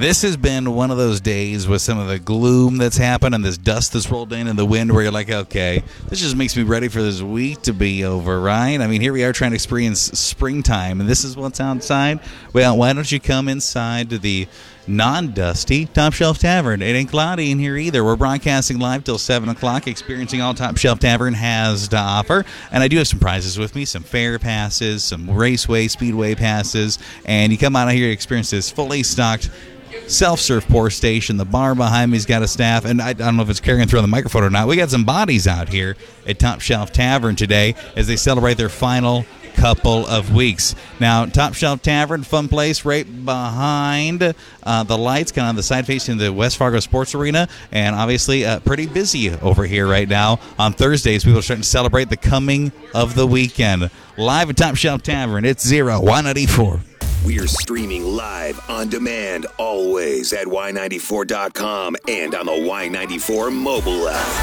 This has been one of those days with some of the gloom that's happened and this dust that's rolled in and the wind where you're like, okay, this just makes me ready for this week to be over, right? I mean, here we are trying to experience springtime, and this is what's outside. Well, why don't you come inside to the non-dusty Top Shelf Tavern? It ain't cloudy in here either. We're broadcasting live till 7 o'clock, experiencing all Top Shelf Tavern has to offer. And I do have some prizes with me, some fair passes, some raceway, speedway passes. And you come out here to experience this fully stocked self-serve pour station. The bar behind me's got a staff, and I don't know if it's carrying through on the microphone or not. We got some bodies out here at Top Shelf Tavern today as they celebrate their final couple of weeks. Now, Top Shelf Tavern, fun place right behind the lights, kind of on the side facing the West Fargo Sports Arena, and obviously pretty busy over here right now. On Thursdays, people are starting to celebrate the coming of the weekend. Live at Top Shelf Tavern, it's 194. We're streaming live on demand always at Y94.com and on the Y94 mobile app.